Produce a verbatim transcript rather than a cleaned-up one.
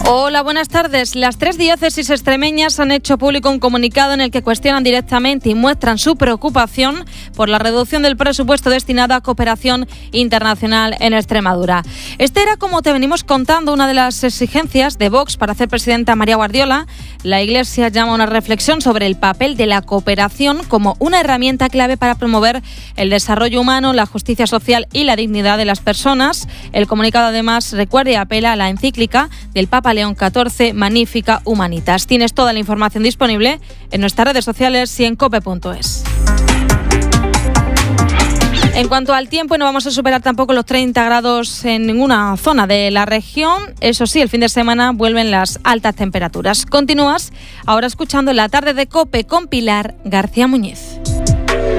Hola, buenas tardes. Las tres diócesis extremeñas han hecho público un comunicado en el que cuestionan directamente y muestran su preocupación por la reducción del presupuesto destinado a cooperación internacional en Extremadura. Este era, como te venimos contando, una de las exigencias de Vox para hacer presidenta a María Guardiola. La Iglesia llama a una reflexión sobre el papel de la cooperación como una herramienta clave para promover el desarrollo humano, la justicia social y la dignidad de las personas. El comunicado además recuerda y apela a la encíclica del Papa León catorce, Magnificat Humanitas. Tienes toda la información disponible en nuestras redes sociales y en cope punto es. En cuanto al tiempo, no vamos a superar tampoco los treinta grados en ninguna zona de la región. Eso sí, el fin de semana vuelven las altas temperaturas. Continúas ahora escuchando La Tarde de COPE con Pilar García Muñiz.